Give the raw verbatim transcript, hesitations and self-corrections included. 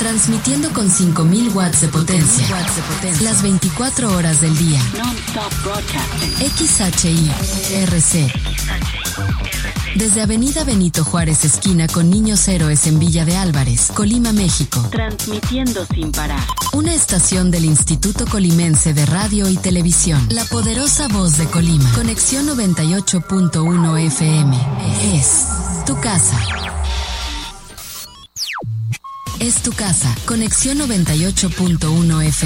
Transmitiendo con cinco mil watts de potencia. Watts de potencia. Las veinticuatro horas del día. Non-stop broadcasting. X H I R C. Desde Avenida Benito Juárez, esquina con Niños Héroes en Villa de Álvarez, Colima, México. Transmitiendo sin parar. Una estación del Instituto Colimense de Radio y Televisión. La poderosa voz de Colima. Conexión noventa y ocho punto uno F M. Es tu casa. Es tu casa. Conexión noventa y ocho punto uno F M.